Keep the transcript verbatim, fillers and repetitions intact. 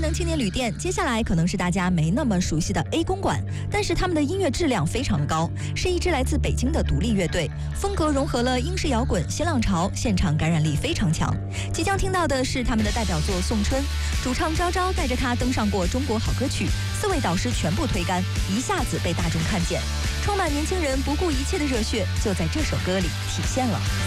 能青年旅店，接下来可能是大家没那么熟悉的 A 公馆，但是他们的音乐质量非常的高，是一支来自北京的独立乐队，风格融合了英式摇滚、新浪潮，现场感染力非常强。即将听到的是他们的代表作《送春》，主唱昭昭带着他登上过中国好歌曲，四位导师全部推杆，一下子被大众看见，充满年轻人不顾一切的热血就在这首歌里体现了。